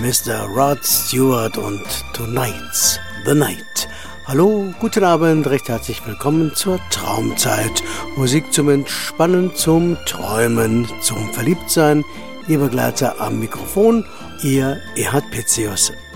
Mr. Rod Stewart und Tonight's the Night. Hallo, guten Abend, recht herzlich willkommen zur Traumzeit. Musik zum Entspannen, zum Träumen, zum Verliebtsein. Ihr Begleiter am Mikrofon, Ihr Erhard Petzius.